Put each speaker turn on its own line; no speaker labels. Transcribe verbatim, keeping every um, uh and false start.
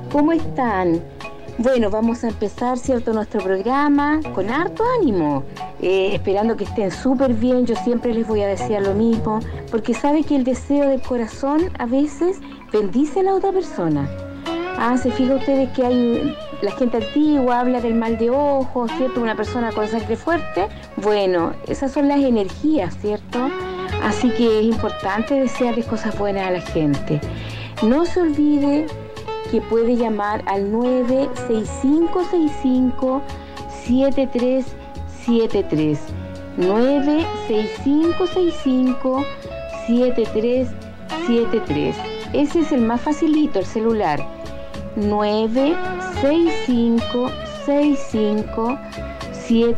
¿Cómo están? Bueno, vamos a empezar, ¿cierto?, nuestro programa con harto ánimo, eh, esperando que estén súper bien. Yo siempre les voy a desear lo mismo, porque sabe que el deseo del corazón a veces bendice a la otra persona. Ah, se fija ustedes que hay, la gente antigua habla del mal de ojo, ¿cierto?, una persona con sangre fuerte. Bueno, esas son las energías, ¿cierto? Así que es importante desearles cosas buenas a la gente. No se olvide que puede llamar al nueve seis cinco seis cinco siete tres siete tres, nueve seis cinco seis cinco siete tres siete tres. Ese es el más facilito, el celular. nueve seis cinco seis cinco siete